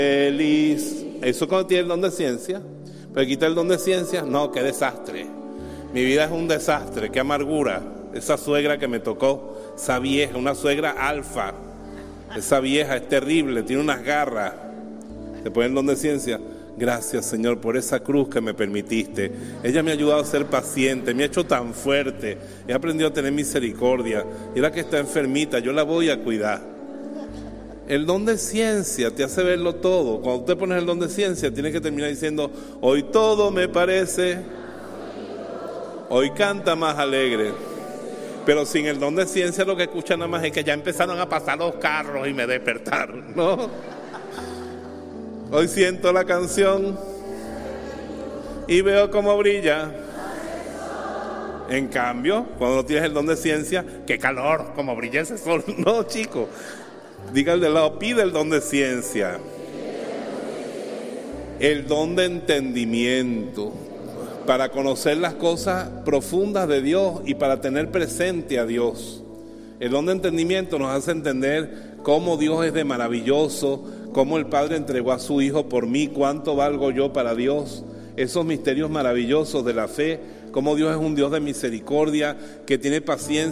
feliz. Eso cuando tiene el don de ciencia. Pero quita el don de ciencia, no, qué desastre. Mi vida es un desastre, qué amargura. Esa suegra que me tocó, esa vieja, una suegra alfa. Esa vieja es terrible, tiene unas garras. Te pone el don de ciencia. Gracias, Señor, por esa cruz que me permitiste. Ella me ha ayudado a ser paciente, me ha hecho tan fuerte. He aprendido a tener misericordia. Y ahora que está enfermita, yo la voy a cuidar. El don de ciencia te hace verlo todo. Cuando usted pones el don de ciencia, tienes que terminar diciendo: hoy todo me parece, hoy canta más alegre. Pero sin el don de ciencia, lo que escucha nada más es que ya empezaron a pasar los carros y me despertaron, ¿no? Hoy siento la canción y veo cómo brilla. En cambio, cuando no tienes el don de ciencia, qué calor, cómo brilla ese sol. No, chico, diga al de lado, pide el don de ciencia. El don de entendimiento, para conocer las cosas profundas de Dios y para tener presente a Dios. El don de entendimiento nos hace entender cómo Dios es de maravilloso, cómo el Padre entregó a su Hijo por mí, cuánto valgo yo para Dios. Esos misterios maravillosos de la fe, cómo Dios es un Dios de misericordia, que tiene paciencia